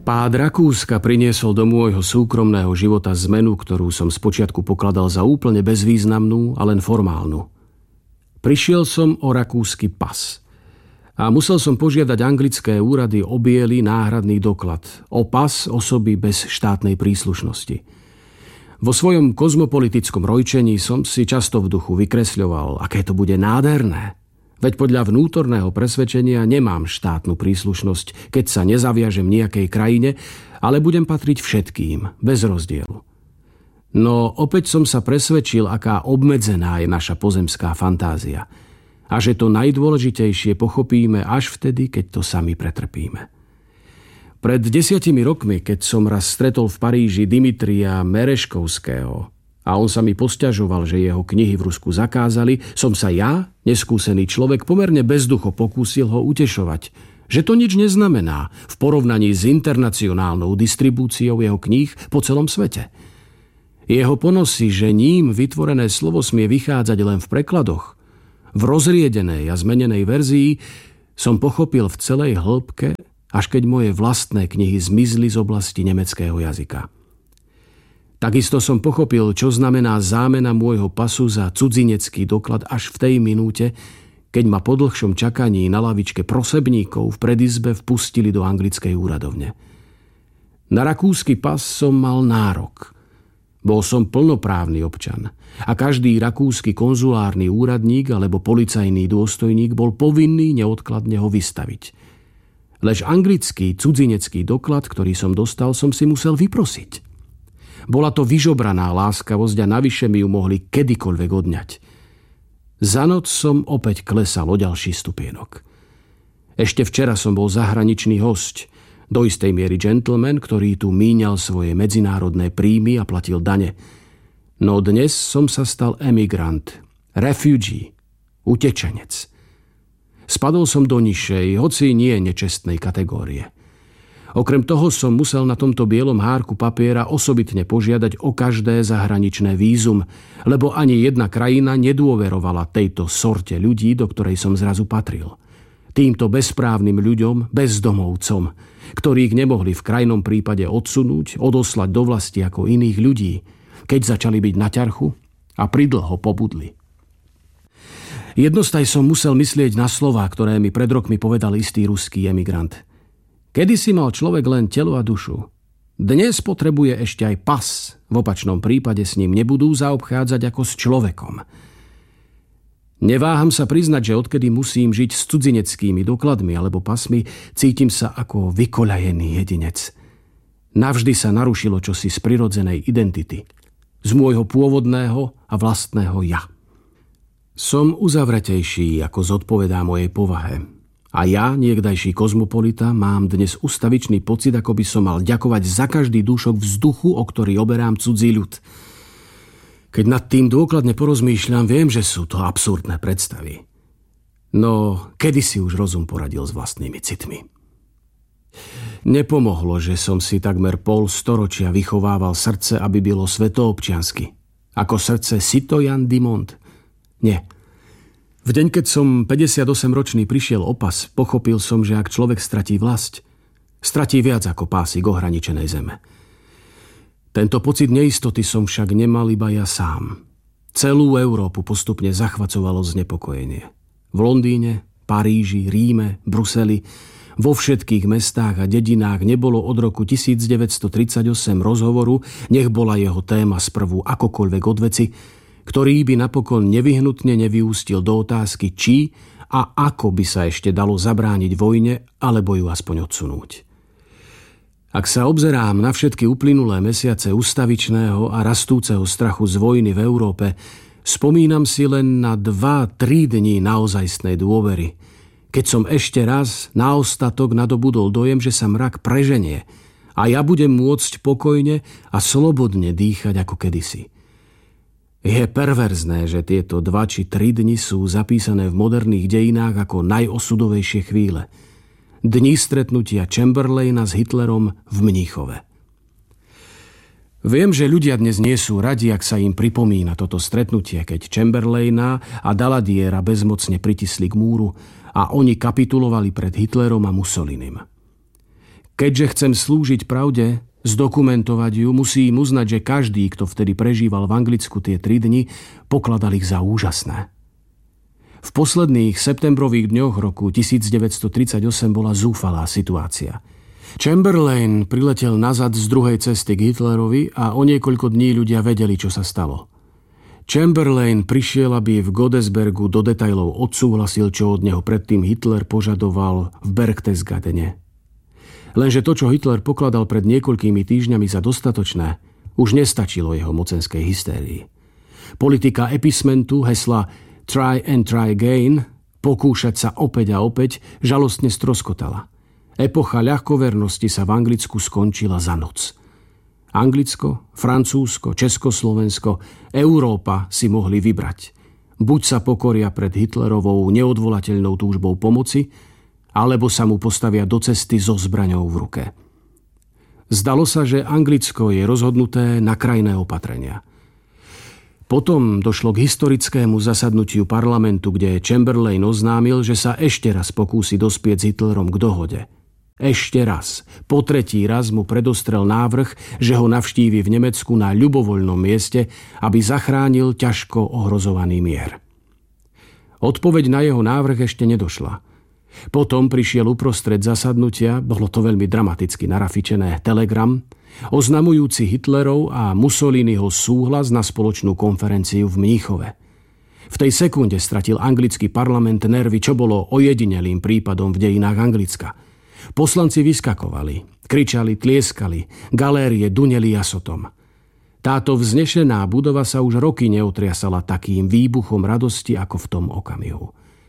Pád Rakúska priniesol do môjho súkromného života zmenu, ktorú som spočiatku pokladal za úplne bezvýznamnú a len formálnu. Prišiel som o rakúsky pas a musel som požiadať anglické úrady o biely náhradný doklad, o pas osoby bez štátnej príslušnosti. Vo svojom kozmopolitickom rojčení som si často v duchu vykresľoval, aké to bude nádherné. Veď podľa vnútorného presvedčenia nemám štátnu príslušnosť, keď sa nezaviažem nejakej krajine, ale budem patriť všetkým, bez rozdielu. No opäť som sa presvedčil, aká obmedzená je naša pozemská fantázia a že to najdôležitejšie pochopíme až vtedy, keď to sami pretrpíme. Pred 10 rokmi, keď som raz stretol v Paríži Dimitrija Mereškovského, a on sa mi posťažoval, že jeho knihy v Rusku zakázali, som sa ja, neskúsený človek, pomerne bezducho pokúsil ho utešovať, že to nič neznamená v porovnaní s internacionálnou distribúciou jeho kníh po celom svete. Jeho ponosy, že ním vytvorené slovo smie vychádzať len v prekladoch, v rozriedenej a zmenenej verzii, som pochopil v celej hĺbke, až keď moje vlastné knihy zmizli z oblasti nemeckého jazyka. Takisto som pochopil, čo znamená zámena môjho pasu za cudzinecký doklad až v tej minúte, keď ma po dlhšom čakaní na lavičke prosebníkov v predizbe vpustili do anglickej úradovne. Na rakúsky pas som mal nárok. Bol som plnoprávny občan a každý rakúsky konzulárny úradník alebo policajný dôstojník bol povinný neodkladne ho vystaviť. Lež anglický cudzinecký doklad, ktorý som dostal, som si musel vyprosiť. Bola to vyžobraná láskavosť a navyše mi ju mohli kedykoľvek odňať. Za noc som opäť klesal o ďalší stupienok. Ešte včera som bol zahraničný hosť, do istej miery gentleman, ktorý tu míňal svoje medzinárodné príjmy a platil dane. No dnes som sa stal emigrant, refugee, utečenec. Spadol som do nižšej, hoci nie nečestnej kategórie. Okrem toho som musel na tomto bielom hárku papiera osobitne požiadať o každé zahraničné vízum, lebo ani jedna krajina nedôverovala tejto sorte ľudí, do ktorej som zrazu patril. Týmto bezprávnym ľuďom, bezdomovcom, ktorých nemohli v krajnom prípade odsunúť, odoslať do vlasti ako iných ľudí, keď začali byť na ťarchu a pridlho pobudli. Jednostaj som musel myslieť na slová, ktoré mi pred rokmi povedal istý ruský emigrant. Kedysi mal človek len telo a dušu. Dnes potrebuje ešte aj pas. V opačnom prípade s ním nebudú zaobchádzať ako s človekom. Neváham sa priznať, že odkedy musím žiť s cudzineckými dokladmi alebo pasmi, cítim sa ako vykoľajený jedinec. Navždy sa narušilo čosi z prirodzenej identity. Z môjho pôvodného a vlastného ja. Som uzavretejší, ako zodpovedá mojej povahe. A ja, niekdajší kozmopolita, mám dnes ustavičný pocit, ako by som mal ďakovať za každý dúšok vzduchu, o ktorý oberám cudzí ľud. Keď nad tým dôkladne porozmýšľam, viem, že sú to absurdné predstavy. No, kedysi už rozum poradil s vlastnými citmi. Nepomohlo, že som si takmer pol storočia vychovával srdce, aby bylo svetoobčiansky. Ako srdce Citoyen du Monde. Nie. V deň, keď som 58-ročný prišiel o pas, pochopil som, že ak človek stratí vlast, stratí viac ako pásik ohraničenej zeme. Tento pocit neistoty som však nemal iba ja sám. Celú Európu postupne zachvacovalo znepokojenie. V Londýne, Paríži, Ríme, Bruseli, vo všetkých mestách a dedinách nebolo od roku 1938 rozhovoru, nech bola jeho téma sprvu akokoľvek odveci, ktorý by napokon nevyhnutne nevyústil do otázky, či a ako by sa ešte dalo zabrániť vojne, alebo ju aspoň odsunúť. Ak sa obzerám na všetky uplynulé mesiace ustavičného a rastúceho strachu z vojny v Európe, spomínam si len na 2-3 dní naozajstnej dôvery, keď som ešte raz na ostatok nadobudol dojem, že sa mrak preženie a ja budem môcť pokojne a slobodne dýchať ako kedysi. Je perverzné, že tieto 2 či 3 dni sú zapísané v moderných dejinách ako najosudovejšie chvíle. Dni stretnutia Chamberlaina s Hitlerom v Mníchove. Viem, že ľudia dnes nie sú radi, ak sa im pripomína toto stretnutie, keď Chamberlaina a Daladiera bezmocne pritisli k múru a oni kapitulovali pred Hitlerom a Mussolinim. Keďže chcem slúžiť pravde, zdokumentovať ju, musím uznať, že každý, kto vtedy prežíval v Anglicku tie 3 dni, pokladal ich za úžasné. V posledných septembrových dňoch roku 1938 bola zúfalá situácia. Chamberlain priletel nazad z druhej cesty k Hitlerovi a o niekoľko dní ľudia vedeli, čo sa stalo. Chamberlain prišiel, aby v Godesbergu do detailov odsúhlasil, čo od neho predtým Hitler požadoval v Berchtesgadene. Lenže to, čo Hitler pokladal pred niekoľkými týždňami za dostatočné, už nestačilo jeho mocenskej hystérii. Politika appeasementu, hesla try and try again, pokúšať sa opäť a opäť, žalostne stroskotala. Epocha ľahkovernosti sa v Anglicku skončila za noc. Anglicko, Francúzsko, Československo, Európa si mohli vybrať. Buď sa pokoria pred Hitlerovou neodvolateľnou túžbou pomoci, alebo sa mu postavia do cesty so zbraňou v ruke. Zdalo sa, že Anglicko je rozhodnuté na krajné opatrenia. Potom došlo k historickému zasadnutiu parlamentu, kde Chamberlain oznámil, že sa ešte raz pokúsi dospieť s Hitlerom k dohode. Ešte raz. Po 3. raz mu predostrel návrh, že ho navštívi v Nemecku na ľubovoľnom mieste, aby zachránil ťažko ohrozovaný mier. Odpoveď na jeho návrh ešte nedošla. Potom prišiel uprostred zasadnutia, bolo to veľmi dramaticky narafičené, telegram, oznamujúci Hitlerov a Mussoliniho súhlas na spoločnú konferenciu v Mníchove. V tej sekunde stratil anglický parlament nervy, čo bolo ojedinelým prípadom v dejinách Anglicka. Poslanci vyskakovali, kričali, tlieskali, galérie duneli jasotom. Táto vznešená budova sa už roky neotriasala takým výbuchom radosti ako v tom okamihu.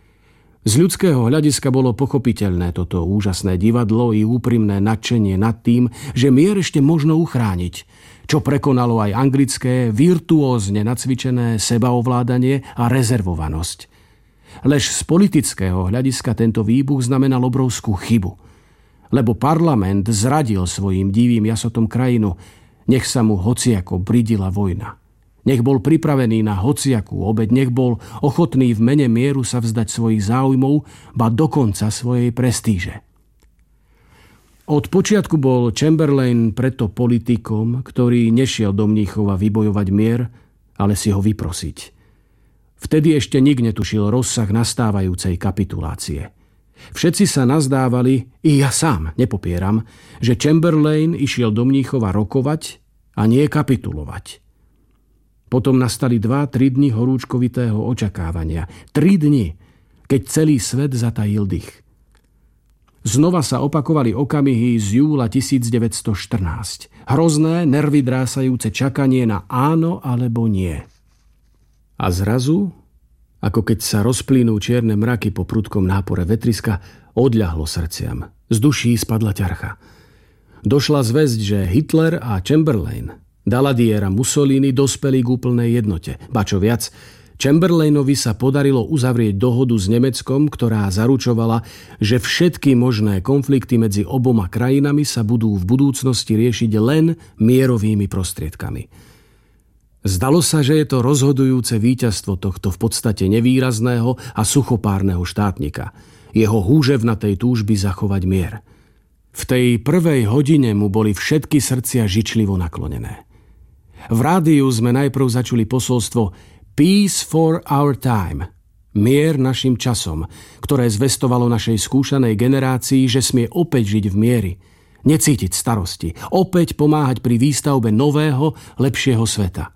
Z ľudského hľadiska bolo pochopiteľné toto úžasné divadlo i úprimné nadšenie nad tým, že mier ešte možno uchrániť, čo prekonalo aj anglické virtuózne nacvičené sebaovládanie a rezervovanosť. Lež z politického hľadiska tento výbuch znamenal obrovskú chybu, lebo parlament zradil svojim divým jasotom krajinu, nech sa mu hociako bridila vojna. Nech bol pripravený na hociakú obeť, nech bol ochotný v mene mieru sa vzdať svojich záujmov, ba dokonca svojej prestíže. Od počiatku bol Chamberlain preto politikom, ktorý nešiel do Mníchova vybojovať mier, ale si ho vyprosiť. Vtedy ešte nik netušil rozsah nastávajúcej kapitulácie. Všetci sa nazdávali, i ja sám nepopieram, že Chamberlain išiel do Mníchova rokovať a nie kapitulovať. Potom nastali 2-3 dni horúčkovitého očakávania. 3 dni, keď celý svet zatajil dych. Znova sa opakovali okamihy z júla 1914. Hrozné, nervy drásajúce čakanie na áno alebo nie. A zrazu, ako keď sa rozplynú čierne mraky po prudkom nápore vetriska, odľahlo srdciam. Z duší spadla ťarcha. Došla zvesť, že Hitler a Chamberlain, Daladier a Mussolini dospeli k úplnej jednote. Ba čo viac, Chamberlainovi sa podarilo uzavrieť dohodu s Nemeckom, ktorá zaručovala, že všetky možné konflikty medzi oboma krajinami sa budú v budúcnosti riešiť len mierovými prostriedkami. Zdalo sa, že je to rozhodujúce víťazstvo tohto v podstate nevýrazného a suchopárneho štátnika, jeho húževnatej túžby zachovať mier. V tej prvej hodine mu boli všetky srdcia žičlivo naklonené. V rádiu sme najprv začuli posolstvo Peace for our time, mier našim časom, ktoré zvestovalo našej skúšanej generácii, že smie opäť žiť v mieri, necítiť starosti, opäť pomáhať pri výstavbe nového, lepšieho sveta.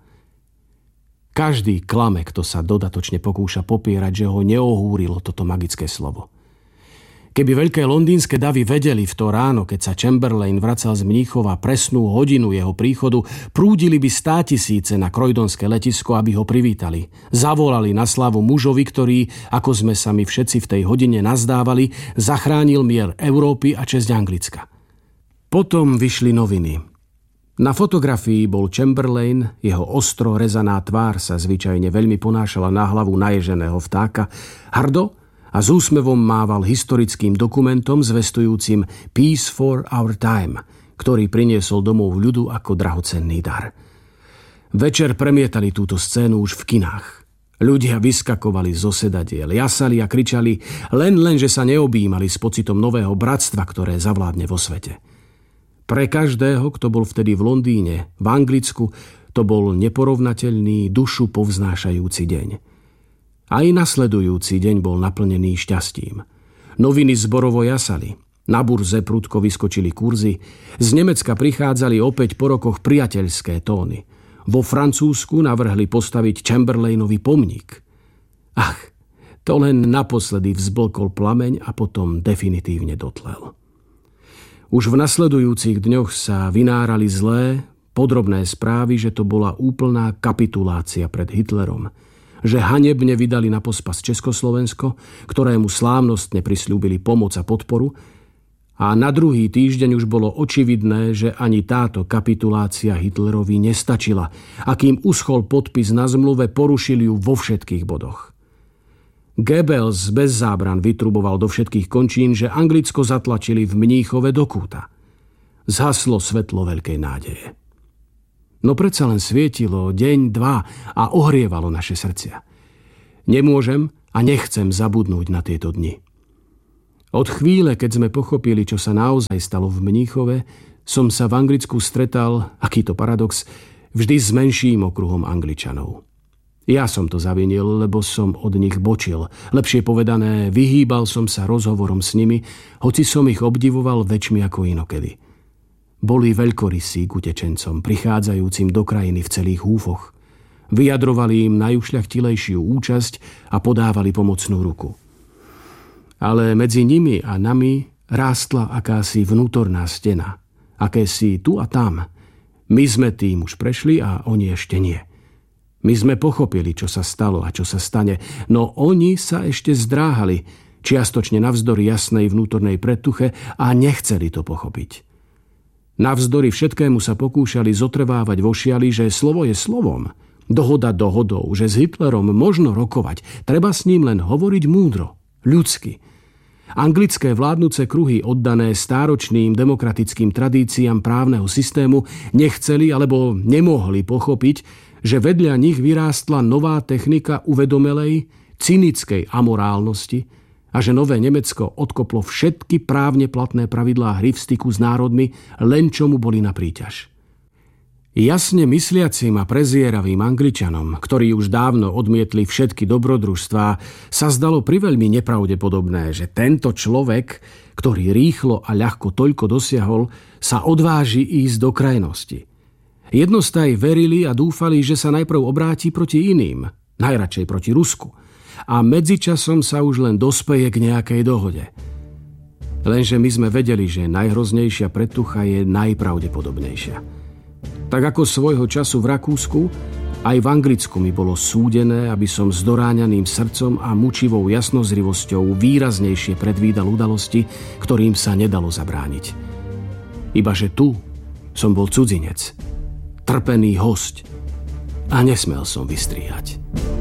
Každý klame, kto sa dodatočne pokúša popierať, že ho neohúrilo toto magické slovo. Keby veľké londýnske davy vedeli v to ráno, keď sa Chamberlain vracal z Mníchova presnú hodinu jeho príchodu, prúdili by 100 000 na croydonské letisko, aby ho privítali. Zavolali na slavu mužovi, ktorý, ako sme sa my všetci v tej hodine nazdávali, zachránil mier Európy a česť Anglicka. Potom vyšli noviny. Na fotografii bol Chamberlain, jeho ostro rezaná tvár sa zvyčajne veľmi ponášala na hlavu naježeného vtáka, hrdo a s úsmevom mával historickým dokumentom zvestujúcim Peace for our time, ktorý priniesol domov ľudu ako drahocenný dar. Večer premietali túto scénu už v kinách. Ľudia vyskakovali zo sedadiel, jasali a kričali, len že sa neobjímali s pocitom nového bratstva, ktoré zavládne vo svete. Pre každého, kto bol vtedy v Londýne, v Anglicku, to bol neporovnateľný, dušu povznášajúci deň. Aj nasledujúci deň bol naplnený šťastím. Noviny zborovo jasali, na burze prudko vyskočili kurzy, z Nemecka prichádzali opäť po rokoch priateľské tóny. Vo Francúzsku navrhli postaviť Chamberlainovi pomník. Ach, to len naposledy vzblkol plameň a potom definitívne dotlel. Už v nasledujúcich dňoch sa vynárali zlé, podrobné správy, že to bola úplná kapitulácia pred Hitlerom, že hanebne vydali na pospas Československo, ktorému slávnostne prisľúbili pomoc a podporu, a na druhý týždeň už bolo očividné, že ani táto kapitulácia Hitlerovi nestačila, a kým uschol podpis na zmluve, porušili ju vo všetkých bodoch. Goebbels bez zábran vytruboval do všetkých končín, že Anglicko zatlačili v Mníchove do kúta. Zhaslo svetlo veľkej nádeje. No predsa len svietilo deň, dva a ohrievalo naše srdcia. Nemôžem a nechcem zabudnúť na tieto dni. Od chvíle, keď sme pochopili, čo sa naozaj stalo v Mníchove, som sa v Anglicku stretal, aký to paradox, vždy s menším okruhom Angličanov. Ja som to zavinil, lebo som od nich bočil. Lepšie povedané, vyhýbal som sa rozhovorom s nimi, hoci som ich obdivoval väčšmi ako inokedy. Boli veľkorysí k utečencom, prichádzajúcim do krajiny v celých húfoch. Vyjadrovali im najušľachtilejšiu účasť a podávali pomocnú ruku. Ale medzi nimi a nami rástla akási vnútorná stena. Akési tu a tam. My sme tým už prešli a oni ešte nie. My sme pochopili, čo sa stalo a čo sa stane, no oni sa ešte zdráhali, čiastočne navzdory jasnej vnútornej predtuche, a nechceli to pochopiť. Navzdory všetkému sa pokúšali zotrvávať vo šiali, že slovo je slovom, dohoda dohodou, že s Hitlerom možno rokovať, treba s ním len hovoriť múdro, ľudsky. Anglické vládnuce kruhy, oddané stáročným demokratickým tradíciám právneho systému, nechceli alebo nemohli pochopiť, že vedľa nich vyrástla nová technika uvedomelej, cynickej amorálnosti a že nové Nemecko odkoplo všetky právne platné pravidlá hry v styku s národmi, len čo mu boli na príťaž. Jasne mysliacim a prezieravým Angličanom, ktorí už dávno odmietli všetky dobrodružstvá, sa zdalo priveľmi nepravdepodobné, že tento človek, ktorý rýchlo a ľahko toľko dosiahol, sa odváži ísť do krajnosti. Jednostaj verili a dúfali, že sa najprv obráti proti iným, najradšej proti Rusku, a medzičasom sa už len dospeje k nejakej dohode. Lenže my sme vedeli, že najhroznejšia predtucha je najpravdepodobnejšia. Tak ako svojho času v Rakúsku, aj v Anglicku mi bolo súdené, aby som s doráňaným srdcom a mučivou jasnozrivosťou výraznejšie predvídal udalosti, ktorým sa nedalo zabrániť. Ibaže tu som bol cudzinec, trpený hosť a nesmel som vystriehať.